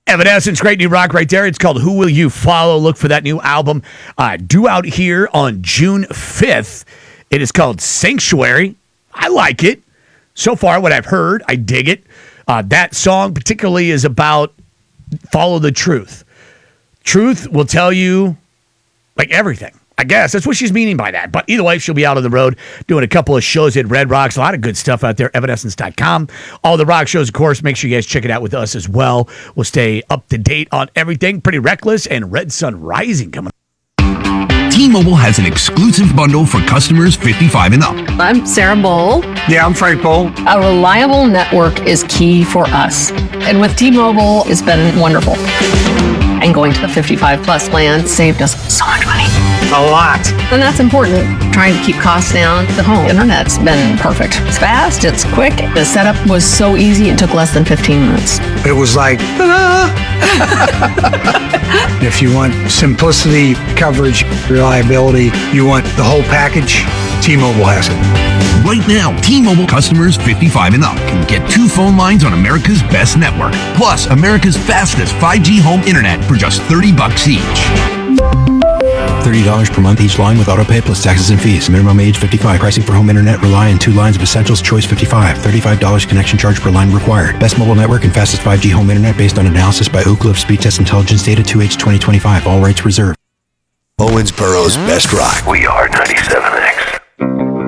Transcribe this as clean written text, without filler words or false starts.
Evanescence, great new rock right there. It's called Who Will You Follow? Look for that new album due out here on June 5th. It is called Sanctuary. I like it. So far, what I've heard, I dig it. That song particularly is about follow the truth. Truth will tell you, like, everything. I guess that's what she's meaning by that. But either way, she'll be out on the road doing a couple of shows at Red Rocks. A lot of good stuff out there. Evanescence.com. All the rock shows, of course. Make sure you guys check it out with us as well. We'll stay up to date on everything. Pretty Reckless and Red Sun Rising coming up. T-Mobile has an exclusive bundle for customers 55 and up. I'm Sarah Bowl. Yeah, I'm Frank Bowl. A reliable network is key for us. And with T-Mobile, it's been wonderful. And going to the 55 plus plan saved us so much money. A lot. And that's important. Trying to keep costs down. The home internet's been perfect. It's fast, it's quick. The setup was so easy, it took less than 15 minutes. It was like, If you want simplicity, coverage, reliability, you want the whole package, T-Mobile has it. Right now, T-Mobile customers 55 and up can get 2 phone lines on America's best network, plus America's fastest 5G home internet for just $30 each. $30 per month each line with autopay plus taxes and fees. Minimum age 55. Pricing for home internet rely on 2 lines of Essentials Choice 55. $35 connection charge per line required. Best mobile network and fastest 5G home internet based on analysis by Ookla of Speed Test Intelligence data 2H 2025. All rights reserved. Owensboro's best rock. We are 97.